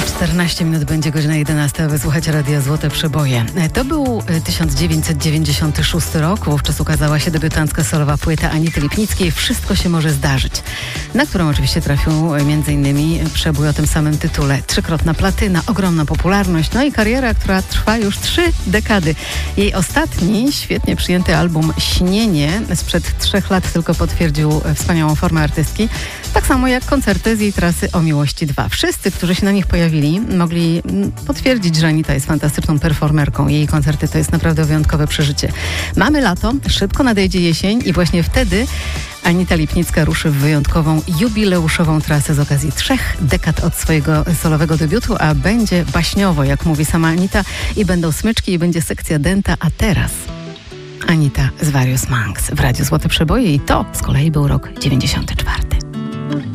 14 minut będzie godzina 11, aby słuchać Radia Złote Przeboje. To był 1996 rok, wówczas ukazała się debiutancka solowa płyta Anity Lipnickiej Wszystko się może zdarzyć, na którą oczywiście trafił m.in. przebój o tym samym tytule. Trzykrotna platyna, ogromna popularność, no i kariera, która trwa już 3 dekady. Jej ostatni, świetnie przyjęty album Śnienie sprzed 3 lat tylko potwierdził wspaniałą formę artystki, tak samo jak koncerty z jej trasy O Miłości 2. Wszyscy, którzy się na nich pojawili, mogli potwierdzić, że Anita jest fantastyczną performerką. Jej koncerty to jest naprawdę wyjątkowe przeżycie. Mamy lato, szybko nadejdzie jesień i właśnie wtedy Anita Lipnicka ruszy w wyjątkową, jubileuszową trasę z okazji 3 dekad od swojego solowego debiutu, a będzie baśniowo, jak mówi sama Anita, i będą smyczki, i będzie sekcja denta, a teraz Anita z Various Monks w Radiu Złote Przeboje i to z kolei był rok 94.